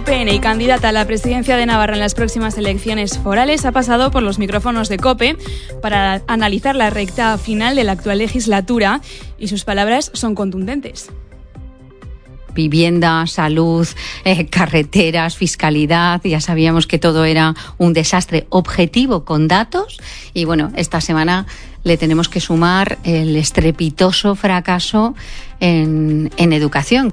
UPN y candidata a la presidencia de Navarra en las próximas elecciones forales, ha pasado por los micrófonos de COPE para analizar la recta final de la actual legislatura y sus palabras son contundentes. Vivienda, salud, carreteras, fiscalidad, ya sabíamos que todo era un desastre objetivo con datos y bueno, esta semana le tenemos que sumar el estrepitoso fracaso en educación.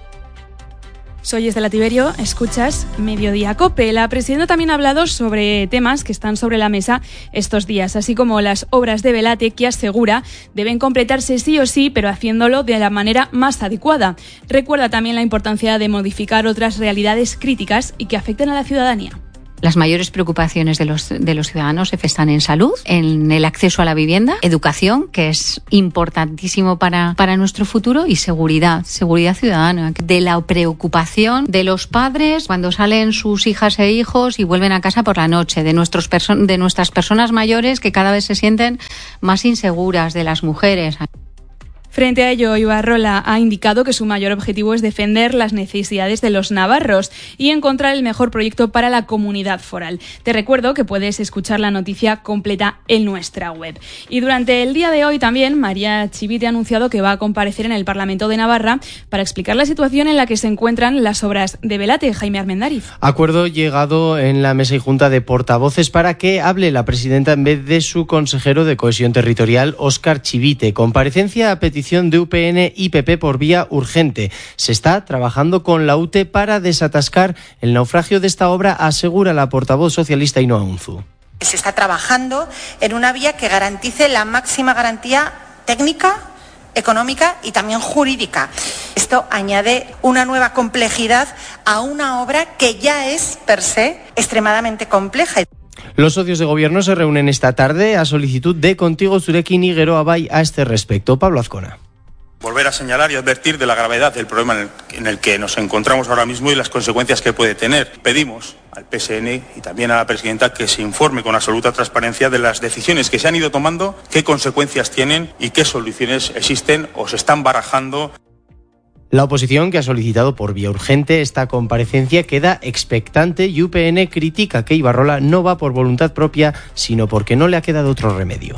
Soy Estela Tiberio, escuchas Mediodía COPE. La presidenta también ha hablado sobre temas que están sobre la mesa estos días, así como las obras de Belate, que asegura deben completarse sí o sí, pero haciéndolo de la manera más adecuada. Recuerda también la importancia de modificar otras realidades críticas y que afecten a la ciudadanía. Las mayores preocupaciones de los ciudadanos están en salud, en el acceso a la vivienda, educación, que es importantísimo para nuestro futuro, y seguridad ciudadana. De la preocupación de los padres cuando salen sus hijas e hijos y vuelven a casa por la noche, de nuestras personas mayores que cada vez se sienten más inseguras, de las mujeres. Frente a ello, Ibarrola ha indicado que su mayor objetivo es defender las necesidades de los navarros y encontrar el mejor proyecto para la comunidad foral. Te recuerdo que puedes escuchar la noticia completa en nuestra web. Y durante el día de hoy también, María Chivite ha anunciado que va a comparecer en el Parlamento de Navarra para explicar la situación en la que se encuentran las obras de Belate. Jaime Armendariz. Acuerdo llegado en la mesa y junta de portavoces para que hable la presidenta en vez de su consejero de Cohesión Territorial, Óscar Chivite. Comparecencia a petición de UPN y PP por vía urgente. Se está trabajando con la UTE para desatascar el naufragio de esta obra, asegura la portavoz socialista Ainhoa Unzu. Se está trabajando en una vía que garantice la máxima garantía técnica, económica y también jurídica. Esto añade una nueva complejidad a una obra que ya es, per se, extremadamente compleja. Los socios de gobierno se reúnen esta tarde a solicitud de Contigo Zurekin y Geroa Bai a este respecto. Pablo Azcona. Volver a señalar y advertir de la gravedad del problema en el que nos encontramos ahora mismo y las consecuencias que puede tener. Pedimos al PSN y también a la presidenta que se informe con absoluta transparencia de las decisiones que se han ido tomando, qué consecuencias tienen y qué soluciones existen o se están barajando. La oposición, que ha solicitado por vía urgente esta comparecencia, queda expectante y UPN critica que Ibarrola no va por voluntad propia, sino porque no le ha quedado otro remedio.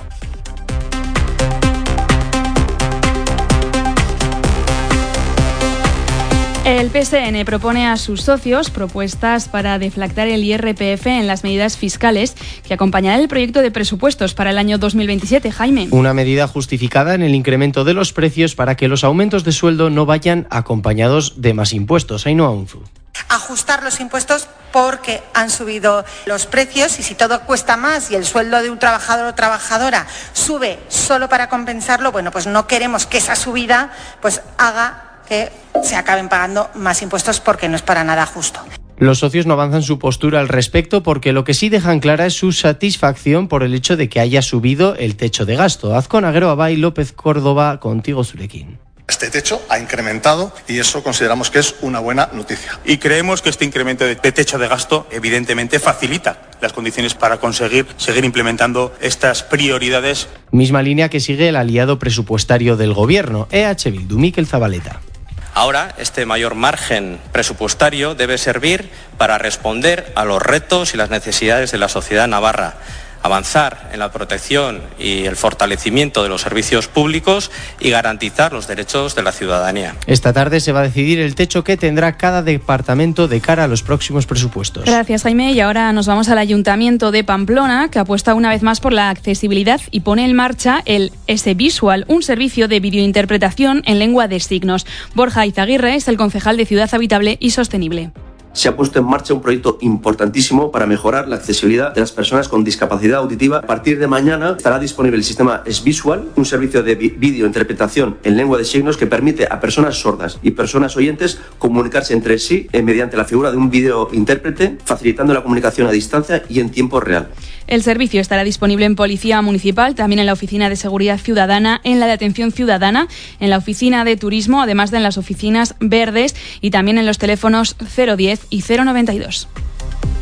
El PSN propone a sus socios propuestas para deflactar el IRPF en las medidas fiscales que acompañarán el proyecto de presupuestos para el año 2027. Jaime. Una medida justificada en el incremento de los precios para que los aumentos de sueldo no vayan acompañados de más impuestos. Ainhoa Unzu. Ajustar los impuestos porque han subido los precios y si todo cuesta más y el sueldo de un trabajador o trabajadora sube solo para compensarlo, bueno, pues no queremos que esa subida pues haga que se acaben pagando más impuestos porque no es para nada justo. Los socios no avanzan su postura al respecto porque lo que sí dejan clara es su satisfacción por el hecho de que haya subido el techo de gasto. Azcona, Geroa Bai, López Córdoba, Contigo Zurekin. Este techo ha incrementado y eso consideramos que es una buena noticia. Y creemos que este incremento de techo de gasto evidentemente facilita las condiciones para conseguir seguir implementando estas prioridades. Misma línea que sigue el aliado presupuestario del gobierno, EH Bildu, Mikel Zabaleta. Ahora, este mayor margen presupuestario debe servir para responder a los retos y las necesidades de la sociedad navarra, avanzar en la protección y el fortalecimiento de los servicios públicos y garantizar los derechos de la ciudadanía. Esta tarde se va a decidir el techo que tendrá cada departamento de cara a los próximos presupuestos. Gracias, Jaime. Y ahora nos vamos al Ayuntamiento de Pamplona, que apuesta una vez más por la accesibilidad y pone en marcha el S-Visual, un servicio de videointerpretación en lengua de signos. Borja Izaguirre es el concejal de Ciudad Habitable y Sostenible. Se ha puesto en marcha un proyecto importantísimo para mejorar la accesibilidad de las personas con discapacidad auditiva. A partir de mañana estará disponible el sistema S-Visual, un servicio de videointerpretación en lengua de signos que permite a personas sordas y personas oyentes comunicarse entre sí mediante la figura de un videointérprete, facilitando la comunicación a distancia y en tiempo real. El servicio estará disponible en Policía Municipal, también en la Oficina de Seguridad Ciudadana, en la de Atención Ciudadana, en la Oficina de Turismo, además de en las oficinas verdes y también en los teléfonos 010 y 092.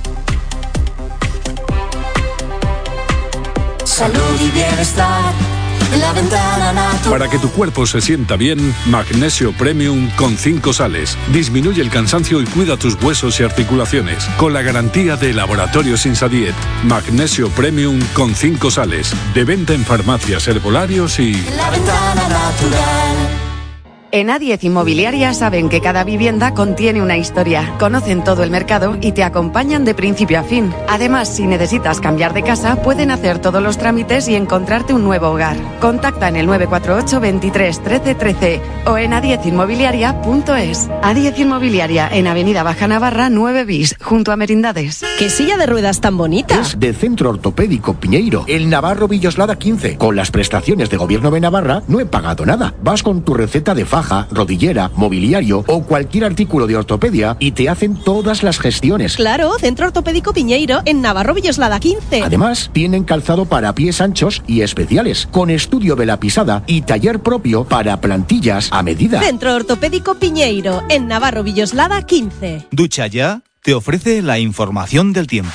Salud y bienestar La Ventana Natural. Para que tu cuerpo se sienta bien, Magnesio Premium con 5 sales. Disminuye el cansancio y cuida tus huesos y articulaciones. Con la garantía de Laboratorios Insadiet. Magnesio Premium con 5 sales. De venta en farmacias, herbolarios y... La Ventana Natural. En A10 Inmobiliaria saben que cada vivienda contiene una historia, conocen todo el mercado y te acompañan de principio a fin. Además, si necesitas cambiar de casa, pueden hacer todos los trámites y encontrarte un nuevo hogar. Contacta en el 948 23 13 13 o en a10inmobiliaria.es. A10 Inmobiliaria, en Avenida Baja Navarra 9 bis, junto a Merindades. ¿Qué silla de ruedas tan bonita? Es de Centro Ortopédico Piñeiro, el Navarro Villoslada 15. Con las prestaciones de Gobierno de Navarra no he pagado nada. Vas con tu receta de faja, rodillera, mobiliario o cualquier artículo de ortopedia y te hacen todas las gestiones. Claro, Centro Ortopédico Piñeiro en Navarro Villoslada 15. Además, tienen calzado para pies anchos y especiales, con estudio de la pisada y taller propio para plantillas a medida. Centro Ortopédico Piñeiro en Navarro Villoslada 15. Ducha Ya te ofrece la información del tiempo.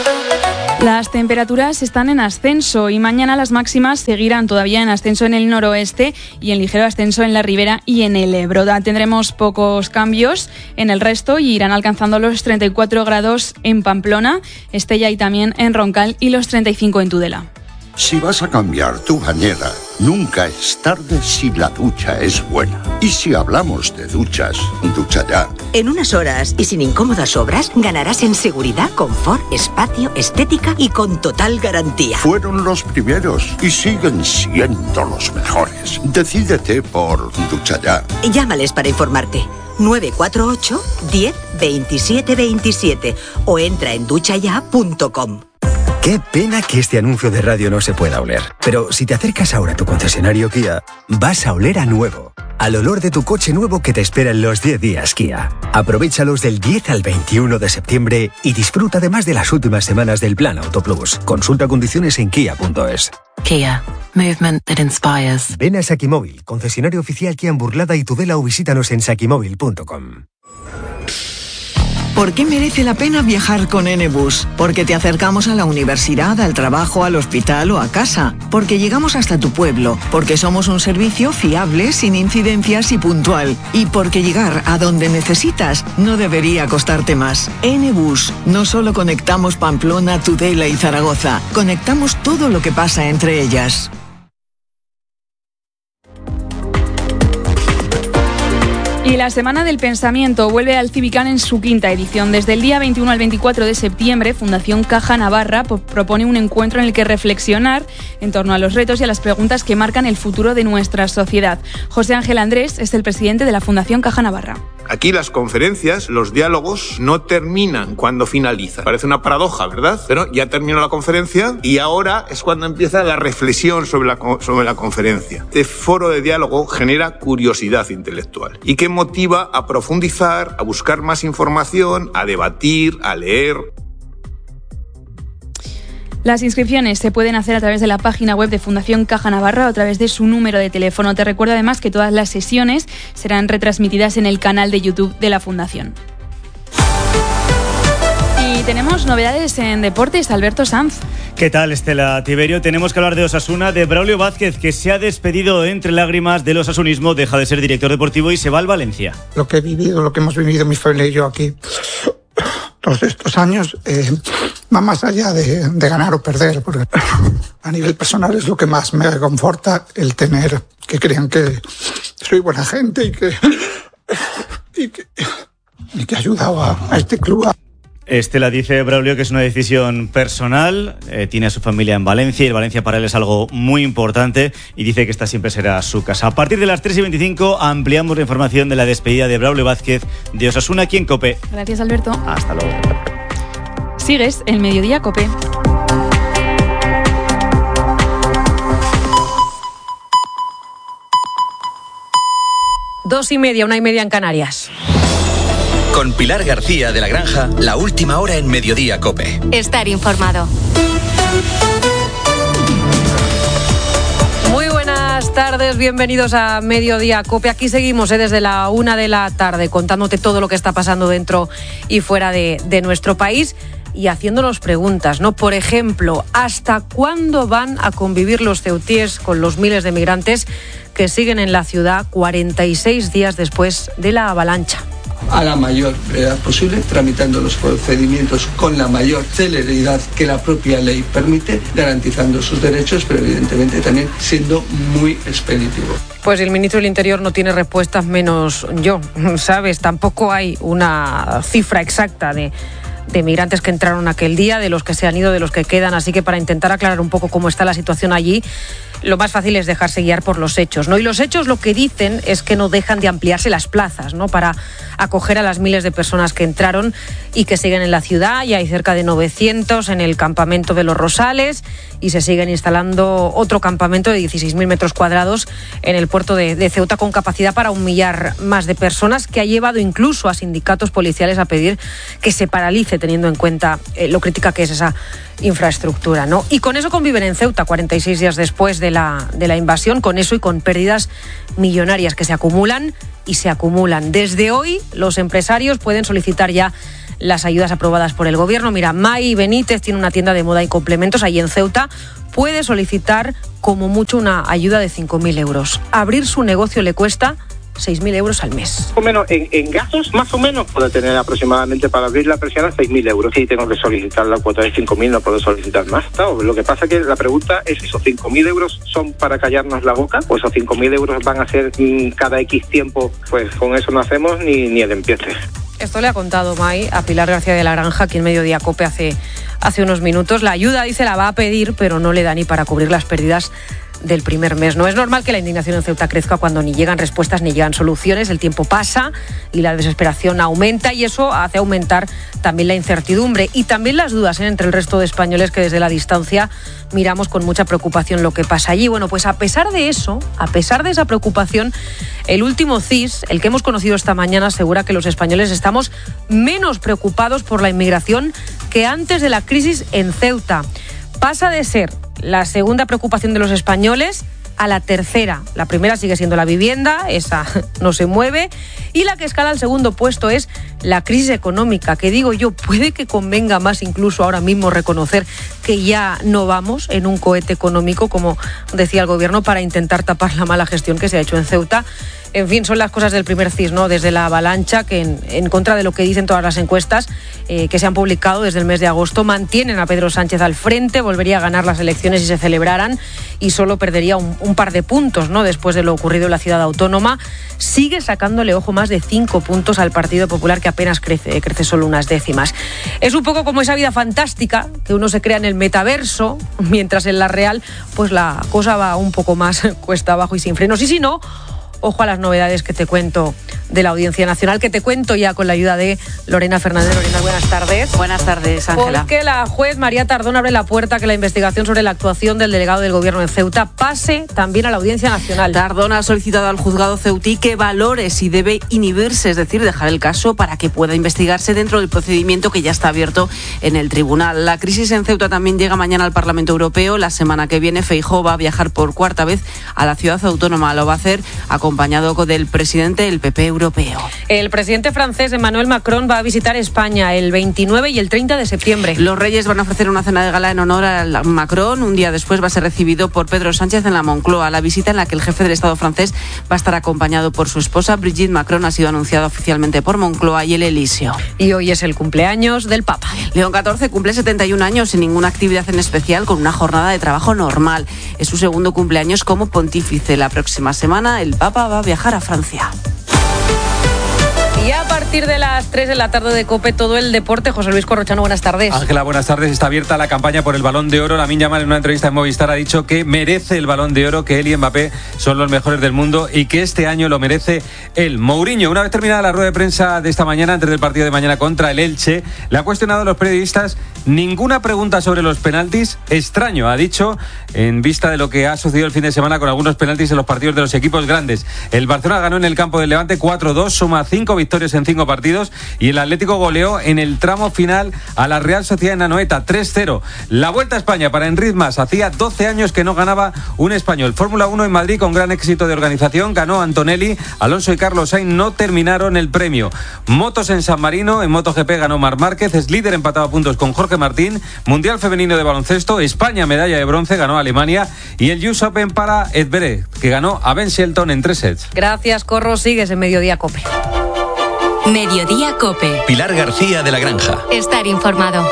Las temperaturas están en ascenso y mañana las máximas seguirán todavía en ascenso en el noroeste y en ligero ascenso en la ribera y en el Ebro. Tendremos pocos cambios en el resto y irán alcanzando los 34 grados en Pamplona, Estella y también en Roncal y los 35 en Tudela. Si vas a cambiar tu bañera, nunca es tarde si la ducha es buena. Y si hablamos de duchas, Ducha Ya. En unas horas y sin incómodas obras, ganarás en seguridad, confort, espacio, estética y con total garantía. Fueron los primeros y siguen siendo los mejores. Decídete por Ducha Ya. Llámales para informarte. 948 10 27 27 o entra en duchaya.com. Qué pena que este anuncio de radio no se pueda oler. Pero si te acercas ahora a tu concesionario Kia, vas a oler a nuevo. Al olor de tu coche nuevo que te espera en los 10 días Kia. Aprovéchalos del 10 al 21 de septiembre y disfruta además de las últimas semanas del Plan Auto Plus. Consulta condiciones en kia.es. Kia. Movement that inspires. Ven a Sakimóvil, concesionario oficial Kia en Burlada y Tudela o visítanos en sakimóvil.com. ¿Por qué merece la pena viajar con N-Bus? Porque te acercamos a la universidad, al trabajo, al hospital o a casa. Porque llegamos hasta tu pueblo. Porque somos un servicio fiable, sin incidencias y puntual. Y porque llegar a donde necesitas no debería costarte más. N-Bus. No solo conectamos Pamplona, Tudela y Zaragoza. Conectamos todo lo que pasa entre ellas. Y la Semana del Pensamiento vuelve al Civicán en su 5ª edición. Desde el día 21 al 24 de septiembre, Fundación Caja Navarra propone un encuentro en el que reflexionar en torno a los retos y a las preguntas que marcan el futuro de nuestra sociedad. José Ángel Andrés es el presidente de la Fundación Caja Navarra. Aquí las conferencias, los diálogos, no terminan cuando finalizan. Parece una paradoja, ¿verdad? Pero ya terminó la conferencia y ahora es cuando empieza la reflexión sobre la conferencia. Este foro de diálogo genera curiosidad intelectual y que motiva a profundizar, a buscar más información, a debatir, a leer. Las inscripciones se pueden hacer a través de la página web de Fundación Caja Navarra o a través de su número de teléfono. Te recuerdo además que todas las sesiones serán retransmitidas en el canal de YouTube de la Fundación. Y tenemos novedades en deportes. Alberto Sanz. ¿Qué tal, Estela Tiberio? Tenemos que hablar de Osasuna, de Braulio Vázquez, que se ha despedido entre lágrimas del osasunismo, deja de ser director deportivo y se va al Valencia. Lo que he vivido, lo que hemos vivido mi familia y yo aquí todos estos años va más allá de ganar o perder, porque a nivel personal es lo que más me reconforta, el tener que crean que soy buena gente y que he ayudado a este club. Estela dice Braulio que es una decisión personal, tiene a su familia en Valencia y el Valencia para él es algo muy importante y dice que esta siempre será su casa. A partir de las 3:25 ampliamos la información de la despedida de Braulio Vázquez de Osasuna aquí en COPE. Gracias, Alberto. Hasta luego. Sigues el Mediodía COPE. Dos y media, 1:30 en Canarias. Con Pilar García de la Granja, la última hora en Mediodía COPE. Estar informado. Muy buenas tardes, bienvenidos a Mediodía COPE. Aquí seguimos desde la 1 de la tarde contándote todo lo que está pasando dentro y fuera de nuestro país. y haciéndonos preguntas, ¿no? Por ejemplo, ¿hasta cuándo van a convivir los ceutíes con los miles de migrantes que siguen en la ciudad 46 días después de la avalancha? A la mayor brevedad posible, tramitando los procedimientos con la mayor celeridad que la propia ley permite, garantizando sus derechos, pero evidentemente también siendo muy expeditivo. Pues el ministro del Interior no tiene respuestas, menos yo, ¿sabes? Tampoco hay una cifra exacta de migrantes que entraron aquel día, de los que se han ido, de los que quedan, así que para intentar aclarar un poco cómo está la situación allí, lo más fácil es dejarse guiar por los hechos, ¿no? Y los hechos lo que dicen es que no dejan de ampliarse las plazas, ¿no?, para acoger a las miles de personas que entraron y que siguen en la ciudad. Ya hay cerca de 900 en el campamento de Los Rosales y se siguen instalando otro campamento de 16.000 metros cuadrados en el puerto de Ceuta, con capacidad para 1 millar más de personas, que ha llevado incluso a sindicatos policiales a pedir que se paralice, teniendo en cuenta lo crítica que es esa infraestructura, ¿no? Y con eso conviven en Ceuta 46 días después de la invasión, con eso y con pérdidas millonarias que se acumulan y se acumulan. Desde hoy los empresarios pueden solicitar ya las ayudas aprobadas por el gobierno. Mira, May Benítez tiene una tienda de moda y complementos ahí en Ceuta. Puede solicitar como mucho una ayuda de 5.000 euros. Abrir su negocio le cuesta 6.000 euros al mes. Más o menos en gastos, más o menos puedo tener aproximadamente para abrir la persiana 6.000 euros. Si tengo que solicitar la cuota de 5.000, no puedo solicitar más. No, lo que pasa es que la pregunta es, ¿esos 5.000 euros son para callarnos la boca? ¿O esos 5.000 euros van a ser cada X tiempo? Pues con eso no hacemos ni el empiece. Esto le ha contado May a Pilar García de la Granja aquí en Mediodía Cope hace unos minutos. La ayuda, dice, la va a pedir, pero no le da ni para cubrir las pérdidas del primer mes. No es normal que la indignación en Ceuta crezca cuando ni llegan respuestas ni llegan soluciones. El tiempo pasa y la desesperación aumenta, y eso hace aumentar también la incertidumbre y también las dudas entre el resto de españoles que desde la distancia miramos con mucha preocupación lo que pasa allí. Bueno, pues a pesar de eso, a pesar de esa preocupación, el último CIS, el que hemos conocido esta mañana, asegura que los españoles estamos menos preocupados por la inmigración que antes de la crisis en Ceuta. Pasa de ser la segunda preocupación de los españoles a la tercera. La primera sigue siendo la vivienda, esa no se mueve, y la que escala al segundo puesto es la crisis económica, que digo yo, puede que convenga más incluso ahora mismo reconocer que ya no vamos en un cohete económico, como decía el gobierno, para intentar tapar la mala gestión que se ha hecho en Ceuta. En fin, son las cosas del primer CIS, ¿no? Desde la avalancha, que en contra de lo que dicen todas las encuestas que se han publicado desde el mes de agosto, mantienen a Pedro Sánchez al frente, volvería a ganar las elecciones si se celebraran, y solo perdería un par de puntos, ¿no?, después de lo ocurrido en la ciudad autónoma. Sigue sacándole, ojo, más de 5 puntos al Partido Popular, que apenas crece solo unas décimas. Es un poco como esa vida fantástica que uno se crea en el metaverso, mientras en la real pues la cosa va un poco más cuesta abajo y sin frenos. Y si no, ojo a las novedades que te cuento de la Audiencia Nacional, que te cuento ya con la ayuda de Lorena Fernández. Lorena, buenas tardes. Buenas tardes, Ángela. Porque la juez María Tardón abre la puerta a que la investigación sobre la actuación del delegado del Gobierno en Ceuta pase también a la Audiencia Nacional. Tardón ha solicitado al juzgado ceutí que valore si debe inhibirse, es decir, dejar el caso para que pueda investigarse dentro del procedimiento que ya está abierto en el tribunal. La crisis en Ceuta también llega mañana al Parlamento Europeo. La semana que viene Feijóo va a viajar por cuarta vez a la ciudad autónoma. Lo va a hacer acompañado del presidente del PP europeo. El presidente francés Emmanuel Macron va a visitar España el 29 y el 30 de septiembre. Los Reyes van a ofrecer una cena de gala en honor a Macron. Un día después va a ser recibido por Pedro Sánchez en la Moncloa. La visita, en la que el jefe del Estado francés va a estar acompañado por su esposa Brigitte Macron, ha sido anunciada oficialmente por Moncloa y el Elíseo. Y hoy es el cumpleaños del Papa. León XIV cumple 71 años sin ninguna actividad en especial, con una jornada de trabajo normal. Es su segundo cumpleaños como pontífice. La próxima semana el Papa va a viajar a Francia. Y a partir de las 3 de la tarde de COPE, todo el deporte. José Luis Corrochano, buenas tardes. Ángela, buenas tardes. Está abierta la campaña por el Balón de Oro. Lamine Yamal, en una entrevista en Movistar, ha dicho que merece el Balón de Oro, que él y Mbappé son los mejores del mundo y que este año lo merece él. Mourinho, una vez terminada la rueda de prensa de esta mañana, antes del partido de mañana contra el Elche, le ha cuestionado a los periodistas ninguna pregunta sobre los penaltis. Extraño, ha dicho, en vista de lo que ha sucedido el fin de semana con algunos penaltis en los partidos de los equipos grandes. El Barcelona ganó en el campo del Levante 4-2, suma 5 victorias victorias en 5 partidos y el Atlético goleó en el tramo final a la Real Sociedad en Anoeta, 3-0. La Vuelta a España para Enric Mas. Hacía 12 años que no ganaba un español. Fórmula 1 en Madrid con gran éxito de organización. Ganó Antonelli, Alonso y Carlos Sainz no terminaron el premio. Motos en San Marino, en MotoGP ganó Marc Márquez, es líder empatado a puntos con Jorge Martín. Mundial femenino de baloncesto, España medalla de bronce, ganó Alemania. Y el US Open para Edberg, que ganó a Ben Shelton en 3 sets. Gracias, Corro. Sigues en Mediodía COPE. Mediodía COPE. Pilar García de la Granja. Estar informado.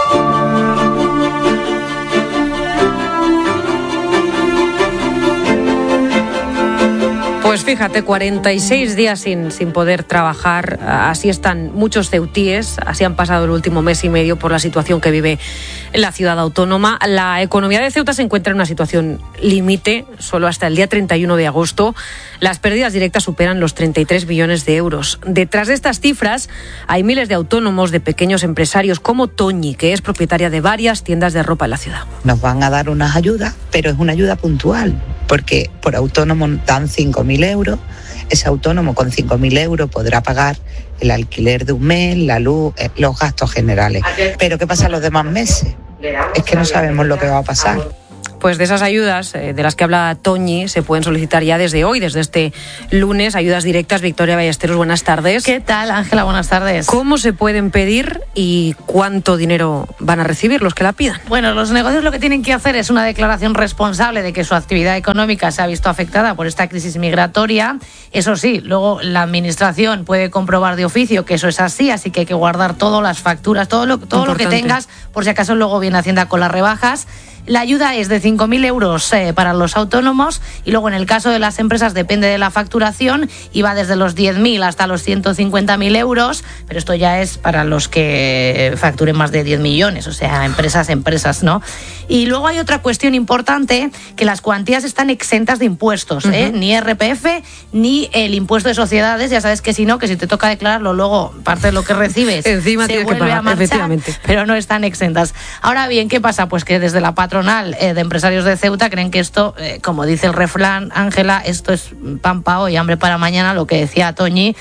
Pues fíjate, 46 días sin poder trabajar, así están muchos ceutíes, así han pasado el último mes y medio por la situación que vive la ciudad autónoma. La economía de Ceuta se encuentra en una situación límite, solo hasta el día 31 de agosto. Las pérdidas directas superan los 33 billones de euros. Detrás de estas cifras hay miles de autónomos, de pequeños empresarios como Toñi, que es propietaria de varias tiendas de ropa en la ciudad. Nos van a dar unas ayudas, pero es una ayuda puntual, porque por autónomo dan 5.000 euros. Ese autónomo con 5.000 euros podrá pagar el alquiler de un mes, la luz, los gastos generales. Pero ¿qué pasa los demás meses? Es que no sabemos lo que va a pasar. Pues de esas ayudas de las que habla Toñi se pueden solicitar ya desde hoy, desde este lunes, ayudas directas. Victoria Ballesteros, buenas tardes. ¿Qué tal, Ángela? Buenas tardes. ¿Cómo se pueden pedir y cuánto dinero van a recibir los que la pidan? Bueno, los negocios lo que tienen que hacer es una declaración responsable de que su actividad económica se ha visto afectada por esta crisis migratoria. Eso sí, luego la administración puede comprobar de oficio que eso es así que hay que guardar todas las facturas, todo lo que tengas, por si acaso luego viene Hacienda con las rebajas. La ayuda es de 5.000 euros para los autónomos y luego en el caso de las empresas depende de la facturación y va desde los 10.000 hasta los 150.000 euros, pero esto ya es para los que facturen más de 10 millones, o sea, empresas, ¿no? Y luego hay otra cuestión importante, que las cuantías están exentas de impuestos, ni IRPF ni el impuesto de sociedades. Ya sabes que si te toca declararlo, luego parte de lo que recibes encima se vuelve a marchar, efectivamente. Pero no están exentas. Ahora bien, ¿qué pasa? Pues que desde la patronal de empresarios de Ceuta creen que esto, como dice el refrán, Ángela, esto es pan para hoy, hambre para mañana, lo que decía Toñi,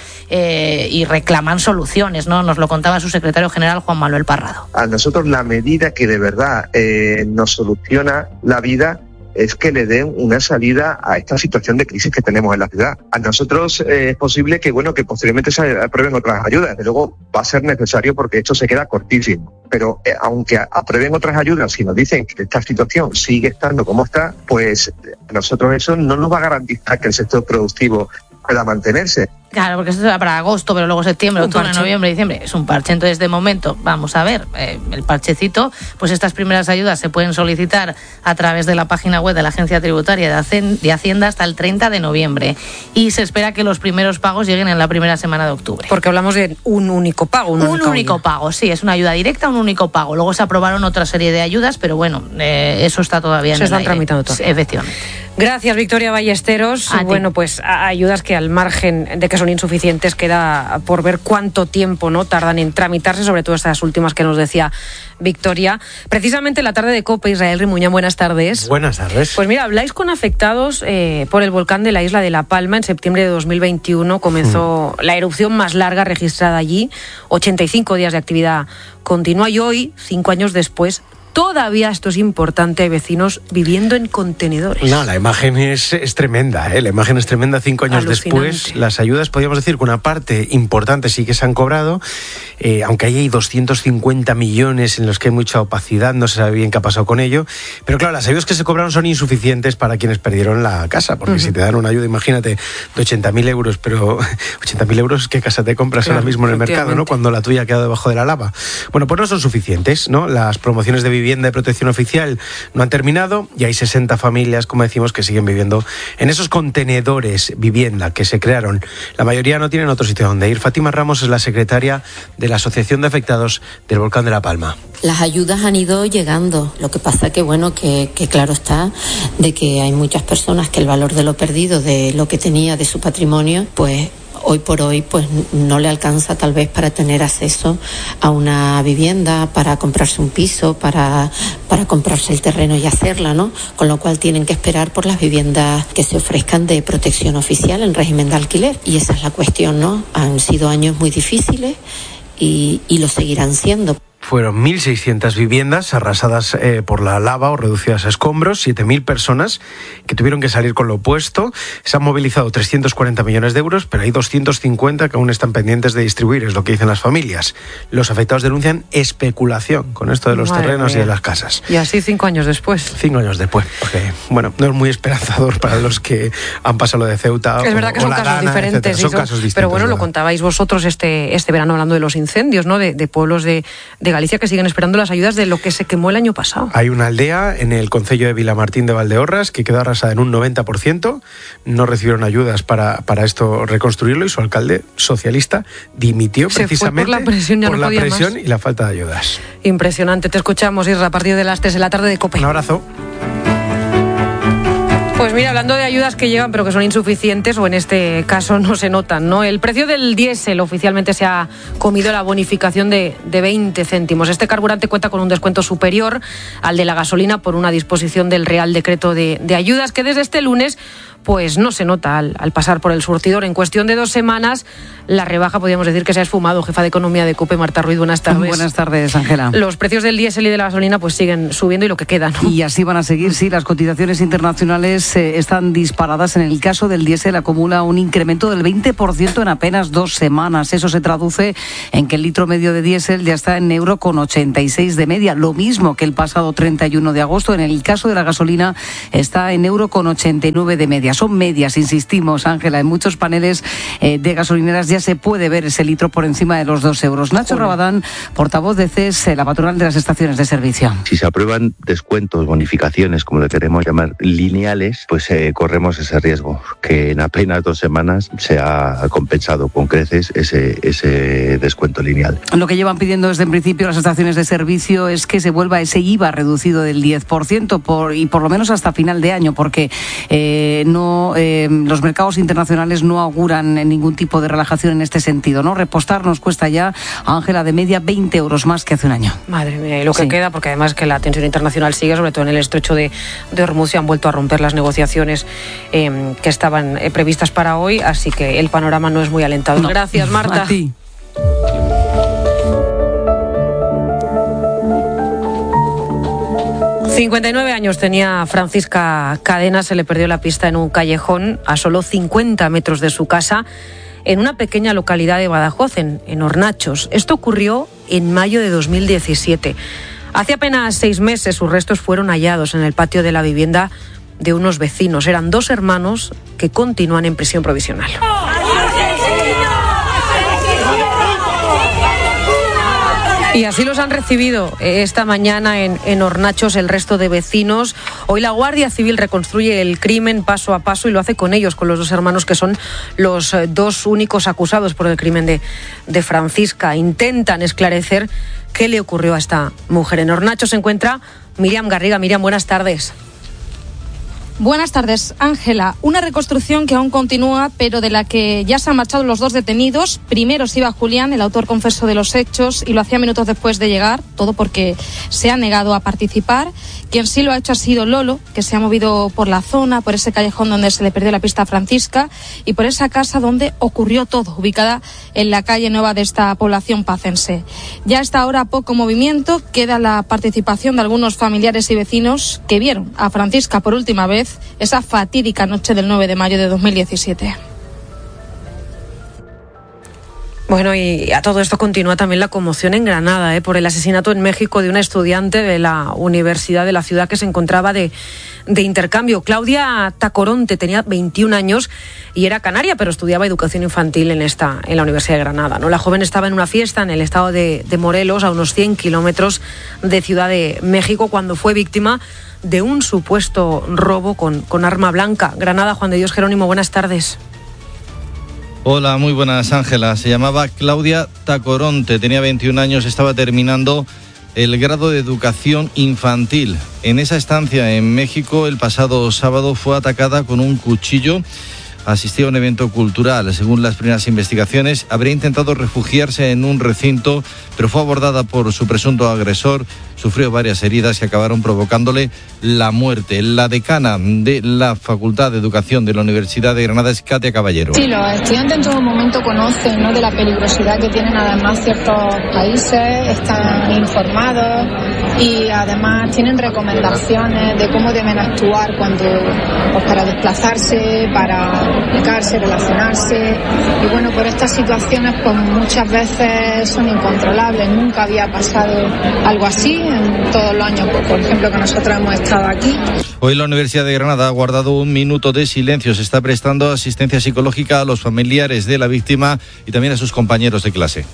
y reclaman soluciones, ¿no? Nos lo contaba su secretario general, Juan Manuel Parrado. A nosotros la medida que de verdad nos soluciona la vida es que le den una salida a esta situación de crisis que tenemos en la ciudad. A nosotros es posible que posteriormente se aprueben otras ayudas. Desde luego va a ser necesario porque esto se queda cortísimo. Pero aunque aprueben otras ayudas, si nos dicen que esta situación sigue estando como está, pues a nosotros eso no nos va a garantizar que el sector productivo pueda mantenerse. Claro, porque esto será para agosto, pero luego septiembre, octubre, noviembre, diciembre. Es un parche. Entonces, de momento, vamos a ver, el parchecito, pues estas primeras ayudas se pueden solicitar a través de la página web de la Agencia Tributaria de Hacienda hasta el 30 de noviembre. Y se espera que los primeros pagos lleguen en la primera semana de octubre. Porque hablamos de un único pago. Un único pago, sí, es una ayuda directa, un único pago. Luego se aprobaron otra serie de ayudas, pero bueno, eso está todavía en el aire. Se están tramitando todo. Efectivamente. Gracias, Victoria Ballesteros. Bueno, pues ayudas que al margen de que son insuficientes, queda por ver cuánto tiempo tardan en tramitarse, sobre todo estas últimas que nos decía Victoria. Precisamente en la tarde de COPE, Israel Rimuñán, buenas tardes. Buenas tardes. Pues mira, habláis con afectados por el volcán de la isla de La Palma. En septiembre de 2021 comenzó la erupción más larga registrada allí, 85 días de actividad continua, y hoy, 5 años después, todavía esto es importante, hay vecinos viviendo en contenedores. No, la imagen es tremenda, La imagen es tremenda 5 años después. Las ayudas, podríamos decir que una parte importante sí que se han cobrado, aunque ahí hay 250 millones en los que hay mucha opacidad, no se sabe bien qué ha pasado con ello. Pero claro, las ayudas que se cobraron son insuficientes para quienes perdieron la casa, porque si te dan una ayuda, imagínate, de 80.000 euros, pero 80.000 euros, ¿qué casa te compras ahora mismo en el mercado, ¿no? Cuando la tuya ha quedado debajo de la lava. Bueno, pues no son suficientes, ¿no? Las promociones de vivienda de protección oficial no han terminado y hay 60 familias, como decimos, que siguen viviendo en esos contenedores vivienda que se crearon. La mayoría no tienen otro sitio donde ir. Fátima Ramos es la secretaria de la Asociación de Afectados del Volcán de La Palma. Las ayudas han ido llegando. Lo que pasa que claro está de que hay muchas personas que el valor de lo perdido, de lo que tenía, de su patrimonio, pues hoy por hoy pues no le alcanza tal vez para tener acceso a una vivienda, para comprarse un piso, para comprarse el terreno y hacerla, ¿no? Con lo cual tienen que esperar por las viviendas que se ofrezcan de protección oficial en régimen de alquiler. Y esa es la cuestión, ¿no? Han sido años muy difíciles y lo seguirán siendo. Fueron 1.600 viviendas arrasadas por la lava o reducidas a escombros, 7.000 personas que tuvieron que salir con lo opuesto. Se han movilizado 340 millones de euros, pero hay 250 que aún están pendientes de distribuir, es lo que dicen las familias. Los afectados denuncian especulación con esto de los terrenos y de las casas. Y así 5 años después. 5 años después, porque, bueno, no es muy esperanzador para los que han pasado lo de Ceuta. Es verdad que son casos diferentes. Son casos distintos. Pero bueno, lo contabais vosotros este verano hablando de los incendios, ¿no? De pueblos de Galicia que siguen esperando las ayudas de lo que se quemó el año pasado. Hay una aldea en el concello de Vilamartín de Valdeorras que quedó arrasada en un 90%, no recibieron ayudas para esto reconstruirlo y su alcalde socialista dimitió precisamente por la presión, ya por no la presión más. Y la falta de ayudas. Impresionante. Te escuchamos, Isra, a partir de las 3 de la tarde de COPE. Un abrazo. Pues mira, hablando de ayudas que llegan pero que son insuficientes o en este caso no se notan, ¿no? El precio del diésel oficialmente se ha comido la bonificación de 20 céntimos. Este carburante cuenta con un descuento superior al de la gasolina por una disposición del Real Decreto de ayudas que desde este lunes pues no se nota al pasar por el surtidor. En cuestión de 2 semanas, la rebaja podríamos decir que se ha esfumado. Jefa de Economía de COPE, Marta Ruiz, buenas tardes. Buenas tardes, Ángela. Los precios del diésel y de la gasolina pues siguen subiendo y lo que queda, ¿no? Y así van a seguir, sí. Las cotizaciones internacionales están disparadas. En el caso del diésel acumula un incremento del 20% en apenas 2 semanas. Eso se traduce en que el litro medio de diésel ya está en €1,86 de media, lo mismo que el pasado 31 de agosto. En el caso de la gasolina está en €1,89 de media. Son medias, insistimos, Ángela. En muchos paneles de gasolineras ya se puede ver ese litro por encima de los €2. Nacho Rabadán, portavoz de CES, la patronal de las estaciones de servicio. Si se aprueban descuentos, bonificaciones, como le queremos llamar, lineales, pues corremos ese riesgo, que en apenas 2 semanas se ha compensado con creces ese descuento lineal. Lo que llevan pidiendo desde en principio las estaciones de servicio es que se vuelva ese IVA reducido del 10% y por lo menos hasta final de año, porque los mercados internacionales no auguran ningún tipo de relajación en este sentido, ¿no? Repostar nos cuesta ya, Ángela, de media €20 más que hace un año. Madre mía, y lo que queda, porque además que la tensión internacional sigue, sobre todo en el estrecho de Hormuz, se han vuelto a romper las negociaciones que estaban previstas para hoy, así que el panorama no es muy alentador. No. Gracias, Marta. A ti. ...59 años tenía Francisca Cadena, se le perdió la pista en un callejón a solo 50 metros de su casa, en una pequeña localidad de Badajoz, en Hornachos. Esto ocurrió en mayo de 2017. Hace apenas 6 meses sus restos fueron hallados en el patio de la vivienda de unos vecinos. Eran 2 hermanos que continúan en prisión provisional. Y así los han recibido esta mañana en Hornachos el resto de vecinos. Hoy la Guardia Civil reconstruye el crimen paso a paso y lo hace con ellos, con los 2 hermanos que son los 2 únicos acusados por el crimen de Francisca. Intentan esclarecer qué le ocurrió a esta mujer. En Hornachos se encuentra Miriam Garriga. Miriam, buenas tardes. Buenas tardes, Ángela. Una reconstrucción que aún continúa, pero de la que ya se han marchado los 2 detenidos. Primero se iba Julián, el autor confeso de los hechos, y lo hacía minutos después de llegar, todo porque se ha negado a participar. Quien sí lo ha hecho ha sido Lolo, que se ha movido por la zona, por ese callejón donde se le perdió la pista a Francisca y por esa casa donde ocurrió todo, ubicada en la calle nueva de esta población pacense. Ya hasta ahora poco movimiento, queda la participación de algunos familiares y vecinos que vieron a Francisca por última vez esa fatídica noche del 9 de mayo de 2017. Bueno, y a todo esto continúa también la conmoción en Granada, por el asesinato en México de una estudiante de la universidad de la ciudad que se encontraba de intercambio. Claudia Tacoronte tenía 21 años y era canaria, pero estudiaba educación infantil en la Universidad de Granada, ¿no? La joven estaba en una fiesta en el estado de Morelos, a unos 100 kilómetros de Ciudad de México, cuando fue víctima de un supuesto robo con arma blanca. Granada, Juan de Dios Jerónimo, buenas tardes. Hola, muy buenas, Ángela. Se llamaba Claudia Tacoronte, tenía 21 años, estaba terminando el grado de educación infantil. En esa estancia en México, el pasado sábado fue atacada con un cuchillo asistía a un evento cultural. Según las primeras investigaciones, habría intentado refugiarse en un recinto, pero fue abordada por su presunto agresor. Sufrió varias heridas que acabaron provocándole la muerte. La decana de la Facultad de Educación de la Universidad de Granada es Katia Caballero. Sí, los estudiantes en todo momento conocen, ¿no?, de la peligrosidad que tienen además ciertos países, están informados y además tienen recomendaciones de cómo deben actuar cuando, pues, para desplazarse, para comunicarse, relacionarse. Y bueno, por estas situaciones pues muchas veces son incontrolables. Nunca había pasado algo así en todos los años, por ejemplo, que nosotros hemos estado aquí. Hoy la Universidad de Granada ha guardado un minuto de silencio. Se está prestando asistencia psicológica a los familiares de la víctima y también a sus compañeros de clase.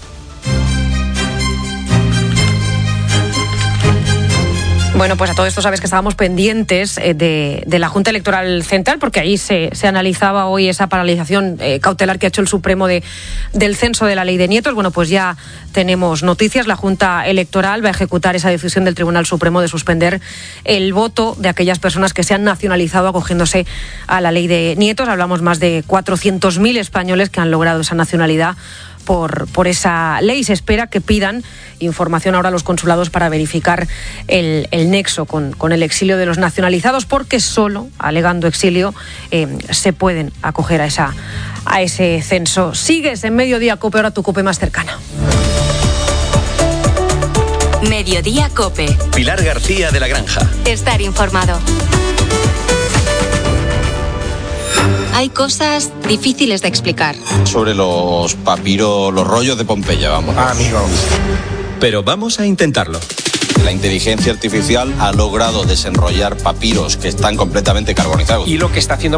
Bueno, pues a todo esto sabes que estábamos pendientes de la Junta Electoral Central, porque ahí se analizaba hoy esa paralización cautelar que ha hecho el Supremo del censo de la ley de nietos. Bueno, pues ya tenemos noticias. La Junta Electoral va a ejecutar esa decisión del Tribunal Supremo de suspender el voto de aquellas personas que se han nacionalizado acogiéndose a la ley de nietos. Hablamos más de 400.000 españoles que han logrado esa nacionalidad por esa ley. Se espera que pidan información ahora a los consulados para verificar el nexo con el exilio de los nacionalizados, porque solo, alegando exilio, se pueden acoger a ese censo. Sigues en Mediodía COPE, ahora tu COPE más cercana. Mediodía COPE. Pilar García de la Granja. Estar informado. Hay cosas difíciles de explicar. Sobre los papiros, los rollos de Pompeya, vamos. Amigo. Pero vamos a intentarlo. La inteligencia artificial ha logrado desenrollar papiros que están completamente carbonizados. Y lo que está haciendo